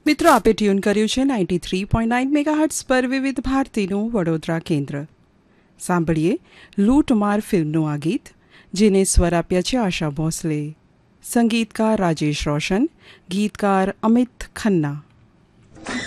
મિત્રો, આપે ટ્યુન કર્યું છે 93.9 મેગાહર્ટ્ઝ પર વિવિધ ભારતીનું વડોદરા કેન્દ્ર. સાંભળીએ લૂંટમાર ફિલ્મનું આ ગીત, જેને સ્વર આપ્યા છે આશા ભોસલે, સંગીતકાર રાજેશ રોશન, ગીતકાર અમિત ખન્ના.